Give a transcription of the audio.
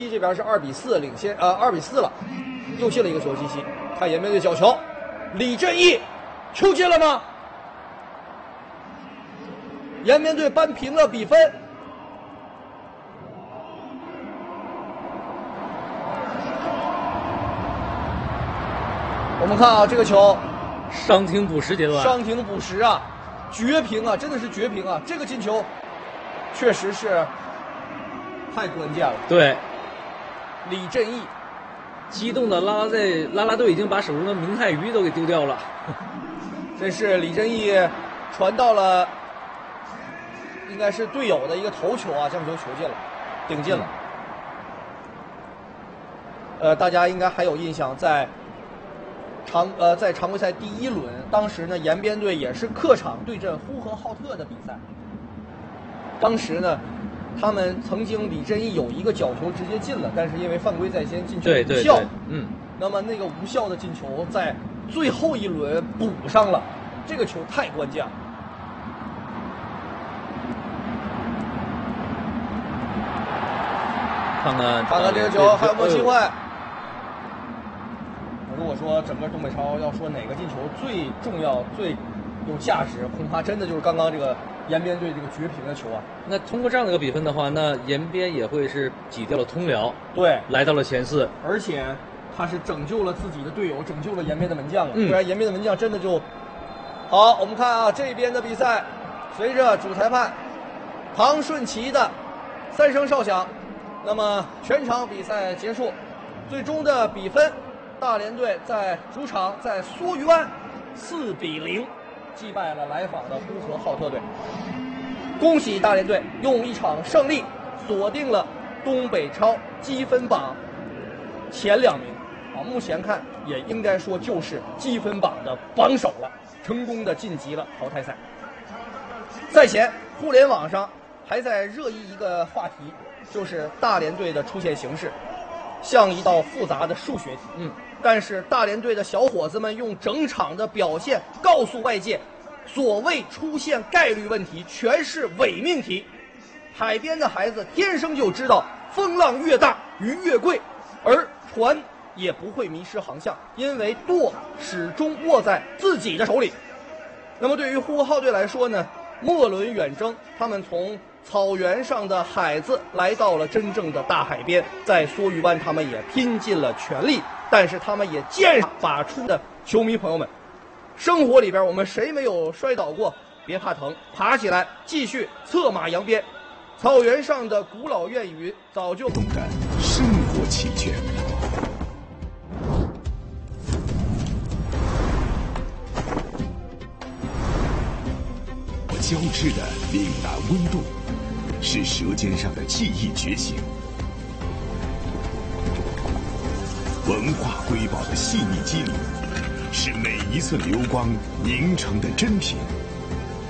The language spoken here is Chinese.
这边是2-4领先，2-4了，又进了一个球。西西看延边队角球，李振义球进了吗？延边队扳平了比分。我们看啊，这个球伤停补时阶段， 伤停补时啊，绝平啊，真的是绝平啊！这个进球确实是太关键了。 对， 李振义激动的啦啦队已经把手中的明太鱼都给丢掉了。 这是李振义传到了，应该是队友的一个头球啊，将球球进了，顶进了。大家应该还有印象，在常规赛第1轮，当时呢延边队也是客场对阵呼和浩特的比赛。当时呢，他们曾经李振义有一个角球直接进了，但是因为犯规在先，进球无效。那么那个无效的进球在最后1轮补上了，这个球太关键了。 看看这个球还有没有机会？如果说整个东北超要说哪个进球最重要、最有价值，恐怕真的就是刚刚这个延边队这个绝平的球啊。 那通过这样的一个比分的话，那延边也会是挤掉了通辽， 对， 来到了前4， 而且他是拯救了自己的队友，拯救了延边的门将啊，不然延边的门将真的就好。我们看啊，这边的比赛，随着主裁判唐顺奇的3声哨响，那么全场比赛结束，最终的比分。大连队在主场在梭鱼湾4-0击败了来访的呼和浩特队。恭喜大连队用一场胜利锁定了东北超积分榜前2名啊，目前看也应该说就是积分榜的榜首了，成功的晋级了淘汰赛。赛前互联网上还在热议一个话题，就是大连队的出线形势像一道复杂的数学题。但是大连队的小伙子们用整场的表现告诉外界，所谓出现概率问题全是伪命题。海边的孩子天生就知道风浪越大鱼越贵，而船也不会迷失航向，因为舵始终握在自己的手里。那么对于呼和浩特队来说呢，末轮远征，他们从草原上的海子来到了真正的大海边，在梭鱼湾他们也拼尽了全力，但是他们也剑拔出的球迷朋友们，生活里边我们谁没有摔倒过？别怕疼，爬起来继续策马扬鞭。草原上的古老谚语早就懂得生活奇缺，交织的岭南温度，是舌尖上的记忆觉醒，文化瑰宝的细腻肌理，是每一寸流光凝成的珍品。